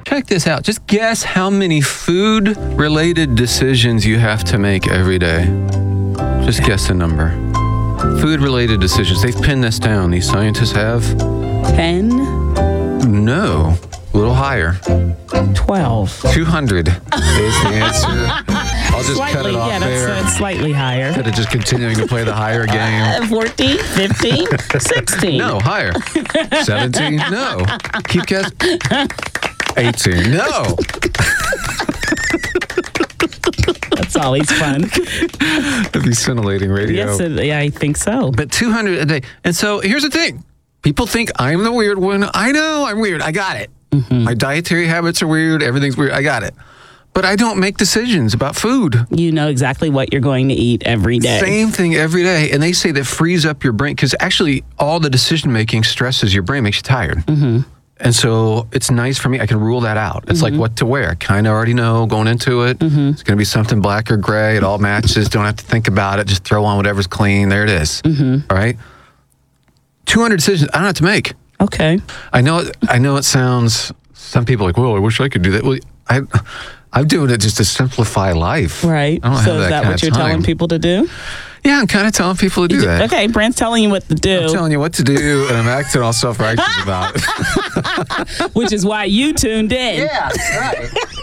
Check this out. Just guess how many food-related decisions you have to make every day. Just guess a number. Food-related decisions. They've pinned this down. These scientists have. 10? No. A little higher. 12. 200 is the answer. I'll just cut it off there. That's slightly higher. Instead of just continuing to play the higher game. 14, 15, 16. No, higher. 17? No. Keep guessing. 18? No. That's always fun. It'd be scintillating radio. Yes, yeah, I think so. But 200 a day. And so here's the thing. People think I'm the weird one. I know I'm weird. I got it. Mm-hmm. My dietary habits are weird. Everything's weird. I got it. But I don't make decisions about food. You know exactly what you're going to eat every day. Same thing every day. And they say that frees up your brain because actually all the decision making stresses your brain, makes you tired. Mm-hmm. And so it's nice for me. I can rule that out. It's like what to wear. I kind of already know going into it. Mm-hmm. It's going to be something black or gray. It all matches. Don't have to think about it. Just throw on whatever's clean. There it is. Mm-hmm. All right. 200 decisions I don't have to make. Okay. I know it sounds, some people are like, well, I wish I could do that. Well, I'm doing it just to simplify life. Right. I don't So have is that what you're telling people to do? Yeah, I'm kind of telling people to do that. Okay, Brant's telling you what to do. I'm telling you what to do, and I'm acting all self-righteous about it. Which is why you tuned in. Yeah, right.